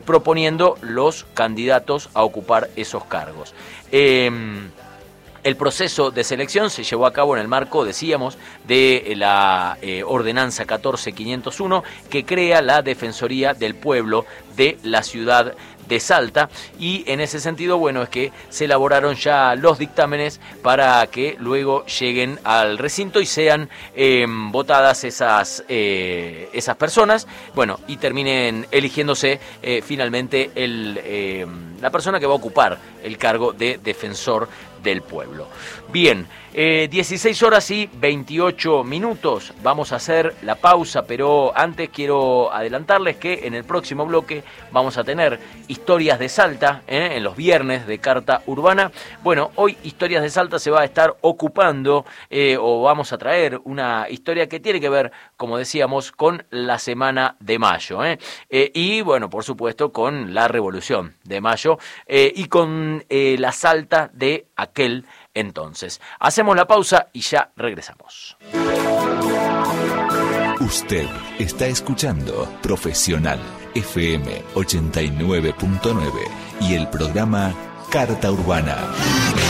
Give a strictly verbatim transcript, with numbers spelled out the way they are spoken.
proponiendo los candidatos a ocupar esos cargos. Eh, El proceso de selección se llevó a cabo en el marco, decíamos, de la eh, ordenanza catorce mil quinientos uno, que crea la Defensoría del Pueblo de la ciudad de Salta, y en ese sentido, bueno, es que se elaboraron ya los dictámenes para que luego lleguen al recinto y sean eh, votadas esas, eh, esas personas, bueno, y terminen eligiéndose eh, finalmente el, eh, la persona que va a ocupar el cargo de defensor del pueblo. Bien, eh, dieciséis horas y veintiocho minutos, vamos a hacer la pausa, pero antes quiero adelantarles que en el próximo bloque vamos a tener Historias de Salta, ¿eh? en los viernes de Carta Urbana. Bueno, hoy Historias de Salta se va a estar ocupando, eh, o vamos a traer una historia que tiene que ver, como decíamos, con la Semana de Mayo, ¿eh? Eh, y bueno, por supuesto, con la Revolución de Mayo, eh, y con eh, la Salta de aquel entonces. Hacemos la pausa y ya regresamos. Usted está escuchando Profesional F M ochenta y nueve punto nueve y el programa Carta Urbana.